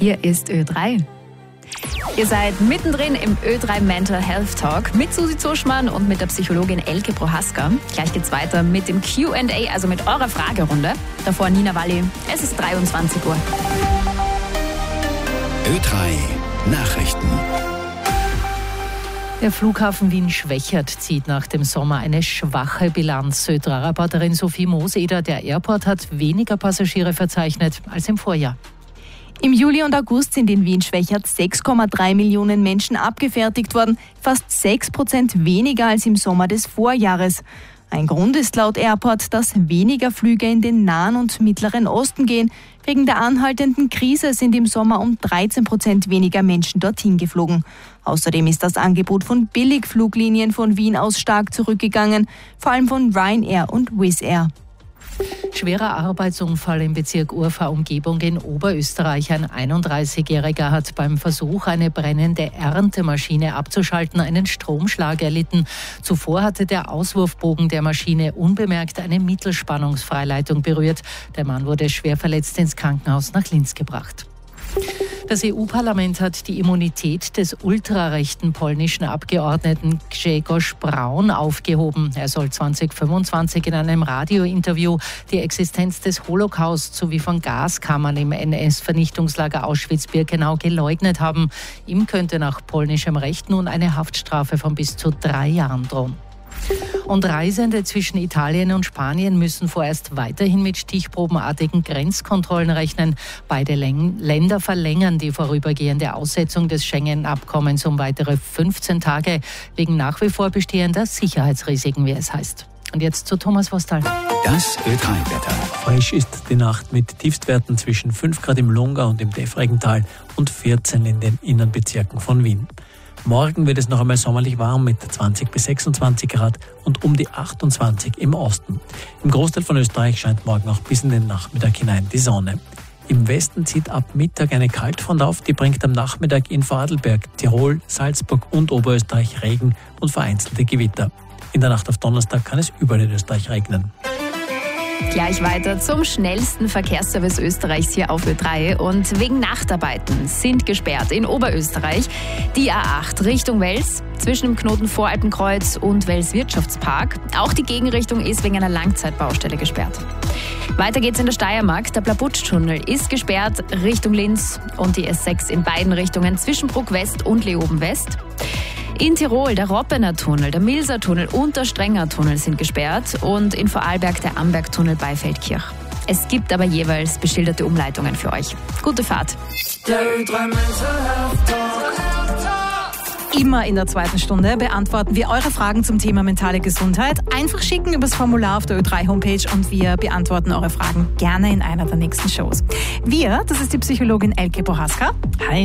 Hier ist Ö3. Ihr seid mittendrin im Ö3 Mental Health Talk mit Susi Zuschmann und mit der Psychologin Elke Prohaska. Gleich geht's weiter mit dem Q&A, also mit eurer Fragerunde. Davor Nina Walli. Es ist 23 Uhr. Ö3 Nachrichten. Der Flughafen Wien-Schwechat zieht nach dem Sommer eine schwache Bilanz. Ö3-Reporterin Sophie Mooseder, der Airport hat weniger Passagiere verzeichnet als im Vorjahr. Im Juli und August sind in Wien-Schwechat 6,3 Millionen Menschen abgefertigt worden, fast 6% weniger als im Sommer des Vorjahres. Ein Grund ist laut Airport, dass weniger Flüge in den Nahen und Mittleren Osten gehen. Wegen der anhaltenden Krise sind im Sommer um 13% weniger Menschen dorthin geflogen. Außerdem ist das Angebot von Billigfluglinien von Wien aus stark zurückgegangen, vor allem von Ryanair und Wizz Air. Schwerer Arbeitsunfall im Bezirk Urfahr-Umgebung in Oberösterreich. Ein 31-Jähriger hat beim Versuch, eine brennende Erntemaschine abzuschalten, einen Stromschlag erlitten. Zuvor hatte der Auswurfbogen der Maschine unbemerkt eine Mittelspannungsfreileitung berührt. Der Mann wurde schwer verletzt ins Krankenhaus nach Linz gebracht. Das EU-Parlament hat die Immunität des ultrarechten polnischen Abgeordneten Grzegorz Braun aufgehoben. Er soll 2025 in einem Radiointerview die Existenz des Holocaust sowie von Gaskammern im NS-Vernichtungslager Auschwitz-Birkenau geleugnet haben. Ihm könnte nach polnischem Recht nun eine Haftstrafe von bis zu 3 Jahren drohen. Und Reisende zwischen Italien und Spanien müssen vorerst weiterhin mit stichprobenartigen Grenzkontrollen rechnen. Beide Länder verlängern die vorübergehende Aussetzung des Schengen-Abkommens um weitere 15 Tage wegen nach wie vor bestehender Sicherheitsrisiken, wie es heißt. Und jetzt zu Thomas Vostal. Das Ö3-Wetter. Frisch ist die Nacht mit Tiefstwerten zwischen 5 Grad im Lungau und im Deffregental und 14 in den Innenbezirken von Wien. Morgen wird es noch einmal sommerlich warm mit 20 bis 26 Grad und um die 28 im Osten. Im Großteil von Österreich scheint morgen auch bis in den Nachmittag hinein die Sonne. Im Westen zieht ab Mittag eine Kaltfront auf, die bringt am Nachmittag in Vorarlberg, Tirol, Salzburg und Oberösterreich Regen und vereinzelte Gewitter. In der Nacht auf Donnerstag kann es überall in Österreich regnen. Gleich weiter zum schnellsten Verkehrsservice Österreichs hier auf Ö3. Und wegen Nachtarbeiten sind gesperrt in Oberösterreich die A8 Richtung Wels zwischen dem Knoten Voralpenkreuz und Wels Wirtschaftspark. Auch die Gegenrichtung ist wegen einer Langzeitbaustelle gesperrt. Weiter geht's in der Steiermark. Der Blabutsch-Tunnel ist gesperrt Richtung Linz und die S6 in beiden Richtungen zwischen Bruck West und Leoben West. In Tirol der Roppener Tunnel, der Milser Tunnel und der Strenger Tunnel sind gesperrt und in Vorarlberg der Amberg-Tunnel bei Feldkirch. Es gibt aber jeweils beschilderte Umleitungen für euch. Gute Fahrt. Immer in der zweiten Stunde beantworten wir eure Fragen zum Thema mentale Gesundheit. Einfach schicken übers Formular auf der Ö3-Homepage und wir beantworten eure Fragen gerne in einer der nächsten Shows. Wir, das ist die Psychologin Elke Prohaska. Hi.